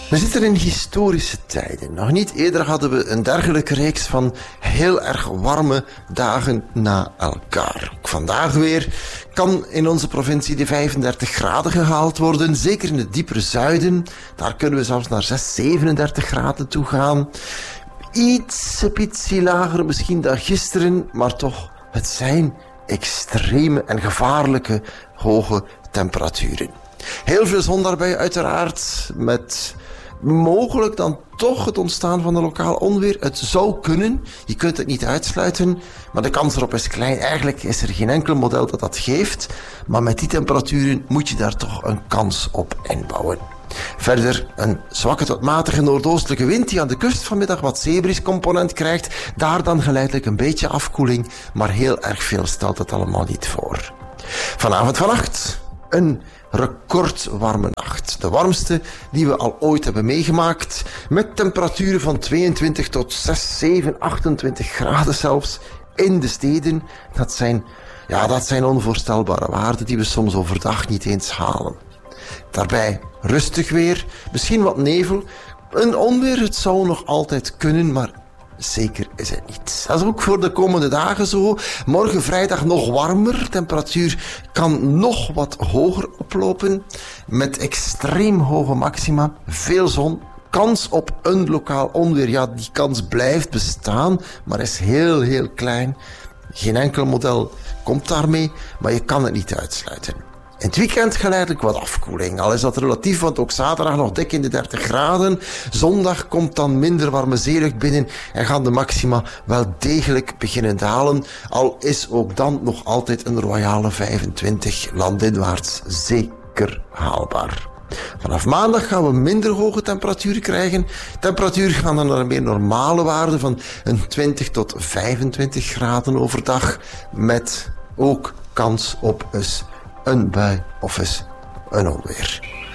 We zitten in historische tijden. Nog niet eerder hadden we een dergelijke reeks van heel erg warme dagen na elkaar. Ook vandaag weer kan in onze provincie de 35 graden gehaald worden. Zeker in het diepere zuiden. Daar kunnen we zelfs naar 37 graden toe gaan. Ietsje lager misschien dan gisteren, maar toch, het zijn extreme en gevaarlijke hoge temperaturen. Heel veel zon daarbij uiteraard, met mogelijk dan toch het ontstaan van een lokaal onweer. Het zou kunnen, je kunt het niet uitsluiten, maar de kans erop is klein. Eigenlijk is er geen enkel model dat dat geeft, maar met die temperaturen moet je daar toch een kans op inbouwen. Verder een zwakke tot matige noordoostelijke wind die aan de kust vanmiddag wat zeebriescomponent krijgt. Daar dan geleidelijk een beetje afkoeling, maar heel erg veel stelt het allemaal niet voor. Vanavond vannacht een recordwarme nacht. De warmste die we al ooit hebben meegemaakt. Met temperaturen van 22 tot 6, 7, 28 graden zelfs in de steden. Dat zijn onvoorstelbare waarden die we soms overdag niet eens halen. Daarbij rustig weer, misschien wat nevel. Een onweer, het zou nog altijd kunnen, maar zeker is het niet. Dat is ook voor de komende dagen zo. Morgen vrijdag nog warmer. Temperatuur kan nog wat hoger oplopen. Met extreem hoge maxima. Veel zon. Kans op een lokaal onweer. Ja, die kans blijft bestaan, maar is heel, heel klein. Geen enkel model komt daarmee, maar je kan het niet uitsluiten. In het weekend geleidelijk wat afkoeling. Al is dat relatief, want ook zaterdag nog dik in de 30 graden. Zondag komt dan minder warme zeelucht binnen en gaan de maxima wel degelijk beginnen dalen. Al is ook dan nog altijd een royale 25 landinwaarts zeker haalbaar. Vanaf maandag gaan we minder hoge temperaturen krijgen. Temperaturen gaan dan naar een meer normale waarde van een 20 tot 25 graden overdag. Met ook kans op een bui of eens een onweer.